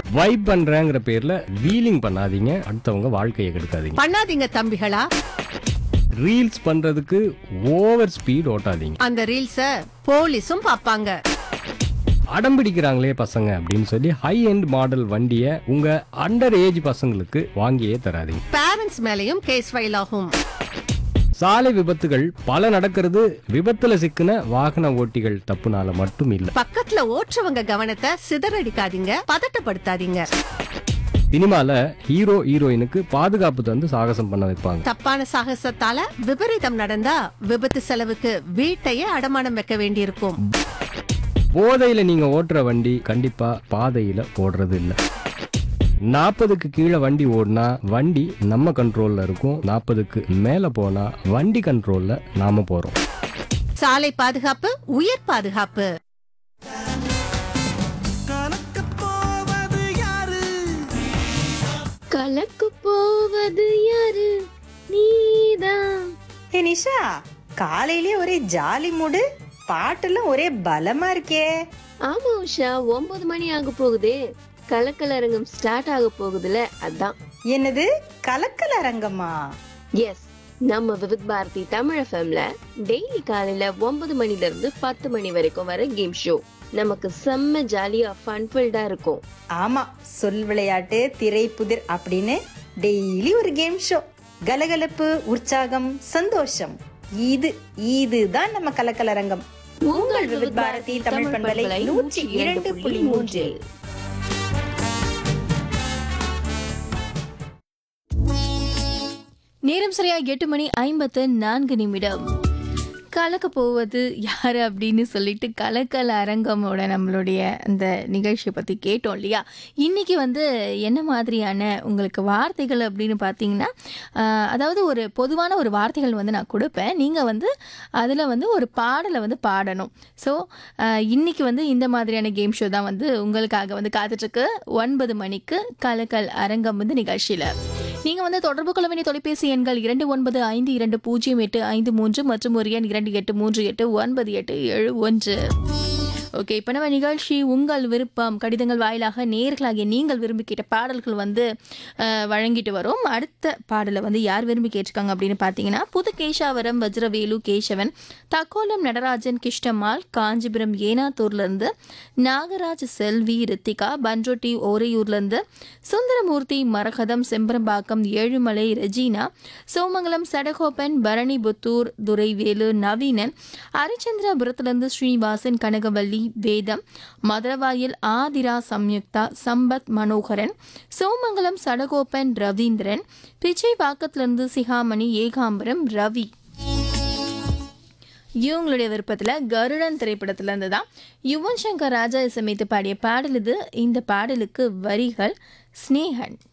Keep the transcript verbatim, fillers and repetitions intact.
Vibe பண்றேங்கிற பேர்ல wheeling பண்ணாதீங்க, அடுத்தவங்க வாழ்க்கையை கெடுக்காதீங்க. பண்ணாதீங்க தம்பிகளா. ரீல்ஸ் பண்றதுக்கு ஓவர் ஸ்பீட் ஓட்டாதீங்க. அந்த ரீல்ஸ போலீஸும் பாப்பாங்க. அடம் பிடிக்கிறாங்களே பசங்க அப்படின்னு சொல்லி ஹை எண்ட் மாடல் வண்டியை உங்க அண்டர் ஏஜ் பசங்களுக்கு வாங்கியே தராதீங்க. பேரண்ட்ஸ் மேலயும் கேஸ் ஃபைல் ஆகும். சாலை விபத்துகள் பல நடக்கிறது விபத்துல சிக்கின வாகன ஓட்டிகள் தப்புனால மட்டும் இல்ல. பக்கத்துல ஓட்டுறவங்க கவனத்தை சிதறடிக்காதீங்க, பதட்டப்படுத்தாதீங்க. சினிமால ஹீரோ ஹீரோயினுக்கு பாதுகாப்பு தந்து சாகசம் பண்ண வைப்பாங்க. தப்பான சாகசத்தால விபரீதம் நடந்தா விபத்து செலவுக்கு வீட்டையே அடமானம் வைக்க வேண்டியிருக்கும். போதையில நீங்க ஓட்டுற வண்டி கண்டிப்பா பாதையில ஓடுறது இல்ல. நாற்பதுக்கு கீழே வண்டி ஓடினா வண்டி நம்ம கண்ட்ரோல்ல இருக்கும், நாற்பதுக்கு மேல போனா வண்டி கண்ட்ரோல்ல நாம போறோம். சாலை பாதுகாப்பு உயிர் பாதுகாப்பு. கலக்கு போவது யாரு? நீதான். ஏ நிஷா, காலையிலே ஒரே ஜாலி மூடு, பாட்டுலாம் ஒரே பலமா இருக்கே. ஆமா உஷா, ஒன்பது மணி ஆக போகுதே, கலக்கல் அரங்கம் ஸ்டார்ட் ஆக போகுதுல, அதான். என்னது கலக்கல் அரங்கமா? எஸ், நம்ம விவித் பாரதி தமிழ் எஃப்எம்ல டெய்லி காலையில ஒன்பது மணில இருந்து பத்து மணி வரைக்கும் வர கேம் ஷோ நமக்கு செம்ம ஜாலியா ஃபன்ஃபில்டா இருக்கும். ஆமா, சொல் விளையாட்டு திரை புதிர் அப்படின்னு டெய்லி ஒரு கேம் ஷோ. கலகலப்பு, உற்சாகம், சந்தோஷம், இது இதுதான் நம்ம கலக்கல் அரங்கம். உங்கள் விவித் பாரதி தமிழ் பண்பலை நூற்றி இரண்டு புள்ளி மூன்று. நேரம் சரியா எட்டு மணி ஐம்பத்து நான்கு நிமிடம். கலக்க போவது யாரு அப்படின்னு சொல்லிட்டு கலக்கல் அரங்கமோட நம்மளுடைய அந்த நிகழ்ச்சியை பற்றி கேட்டோம் இல்லையா. இன்றைக்கி வந்து என்ன மாதிரியான உங்களுக்கு வார்த்தைகள் அப்படின்னு பார்த்தீங்கன்னா, அதாவது ஒரு பொதுவான ஒரு வார்த்தைகள் வந்து நான் கொடுப்பேன், நீங்கள் வந்து அதில் வந்து ஒரு பாடலை வந்து பாடணும். ஸோ இன்றைக்கி வந்து இந்த மாதிரியான கேம் ஷோ தான் வந்து உங்களுக்காக வந்து காத்துட்ருக்கு. ஒன்பது மணிக்கு கலக்கல் அரங்கம் வந்து நிகழ்ச்சியில் நீங்கள் வந்து தொடர்பு கொள்ள வேண்டிய தொலைபேசி எண்கள் இரண்டு ஒன்பது ஐந்து இரண்டு பூஜ்ஜியம் எட்டு ஐந்து மூன்று மற்றும் ஒரு எண் இரண்டு எட்டு மூன்று எட்டு ஒன்பது எட்டு ஏழு ஒன்று. ஓகே, இப்போ நம்ம நிகழ்ச்சி உங்கள் விருப்பம் கடிதங்கள் வாயிலாக நேயர்களாகிய நீங்கள் விரும்பி கேட்ட பாடல்கள் வந்து வழங்கிட்டு வரும். அடுத்த பாடலை வந்து யார் விரும்பி கேட்டிருக்காங்க அப்படின்னு பார்த்தீங்கன்னா, புது கேஷாவரம் வஜ்ரவேலு கேசவன், தக்கோலம் நடராஜன், கிருஷ்ணம்மாள், காஞ்சிபுரம் ஏனாத்தூர்லேருந்து நாகராஜ், செல்வி, ரித்திகா, பன்ரொட்டி ஓரையூர்லேருந்து சுந்தரமூர்த்தி, மரகதம், செம்பரம்பாக்கம், ஏழுமலை, ரெஜினா, சோமங்கலம், சடகோப்பன், பரணிபுத்தூர், துரைவேலு, நவீனன், அரிச்சந்திராபுரத்திலிருந்து ஸ்ரீனிவாசன், கனகவல்லி, வேதம், மதுரவாயில், ஆதிரா, சம்யுக்தா, சம்பத், மனோகரன், சோமங்கலம், சடகோப்பன், ரவீந்திரன், பிச்சை வாக்கத்திலிருந்து சிகாமணி, ஏகாம்பரம், ரவி. இவங்களுடைய விருப்பத்தில் கருடன் திரைப்படத்திலிருந்து தான் யுவன் சங்கர் ராஜா இசையமைத்து பாடிய பாடல் இது. இந்த பாடலுக்கு வரிகள் ஸ்னேகன்.